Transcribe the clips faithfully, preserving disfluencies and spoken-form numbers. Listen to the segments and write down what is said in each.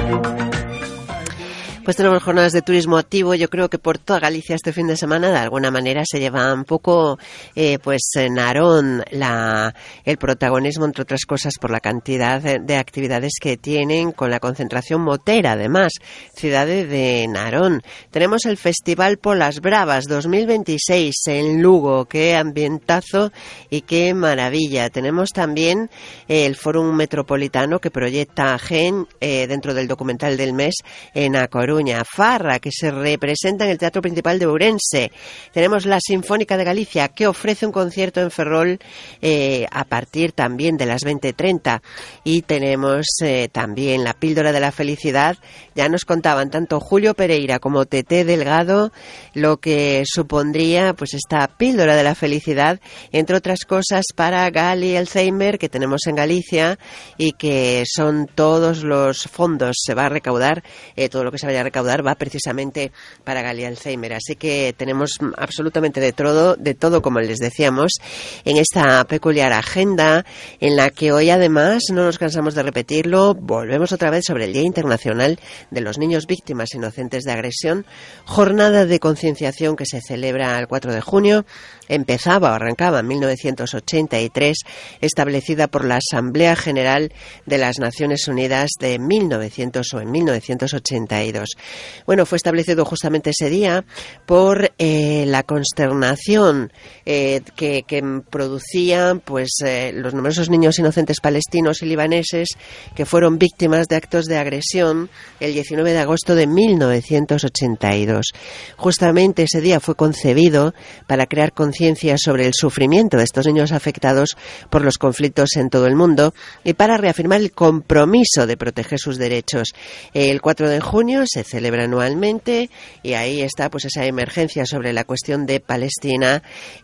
Pues tenemos jornadas de turismo activo. Yo creo que por toda Galicia este fin de semana de alguna manera se lleva un poco eh, pues Narón la, el protagonismo, entre otras cosas por la cantidad de, de actividades que tienen, con la concentración motera además, ciudad de Narón. Tenemos el Festival Polas Bravas dos mil veintiséis en Lugo, qué ambientazo y qué maravilla. Tenemos también eh, el Fórum Metropolitano que proyecta Gen eh, dentro del documental del mes en A Coruña. Farra, que se representa en el Teatro Principal de Ourense. Tenemos la Sinfónica de Galicia, que ofrece un concierto en Ferrol eh, a partir también de las veinte treinta. Y tenemos eh, también la Píldora de la Felicidad. Ya nos contaban tanto Julio Pereira como Tete Delgado lo que supondría pues esta Píldora de la Felicidad, entre otras cosas para Gali Alzheimer, que tenemos en Galicia, y que son todos los fondos, se va a recaudar, eh, todo lo que se vaya a recaudar va precisamente para Gali Alzheimer. Así que tenemos absolutamente de todo, de todo, como les decíamos, en esta peculiar agenda, en la que hoy además, no nos cansamos de repetirlo, volvemos otra vez sobre el Día Internacional de los Niños Víctimas Inocentes de Agresión, jornada de concienciación que se celebra el cuatro de junio, empezaba o arrancaba en mil novecientos ochenta y tres, establecida por la Asamblea General de las Naciones Unidas de mil novecientos o en mil novecientos ochenta y dos. Bueno, fue establecido justamente ese día por eh, la consternación eh, que, que producían pues eh, los numerosos niños inocentes palestinos y libaneses que fueron víctimas de actos de agresión el diecinueve de agosto de mil novecientos ochenta y dos. Justamente ese día fue concebido para crear conciencia sobre el sufrimiento de estos niños afectados por los conflictos en todo el mundo y para reafirmar el compromiso de proteger sus derechos. El cuatro de junio se celebra anualmente y ahí está pues esa emergencia sobre la cuestión de Palestina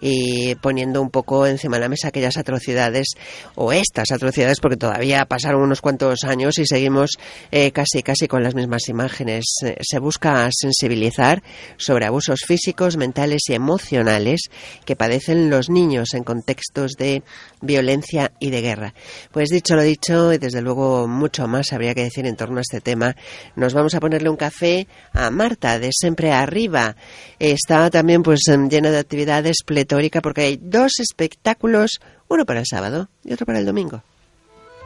y poniendo un poco encima de la mesa aquellas atrocidades o estas atrocidades, porque todavía pasaron unos cuantos años y seguimos eh, casi casi con las mismas imágenes. Eh, se busca sensibilizar sobre abusos físicos, mentales y emocionales que padecen los niños en contextos de violencia y de guerra. Pues dicho lo dicho, y desde luego mucho más habría que decir en torno a este tema, nos vamos a ponerle un café a Marta de Siempre Arriba. Está también pues llena de actividades, pletórica, porque hay dos espectáculos, uno para el sábado y otro para el domingo.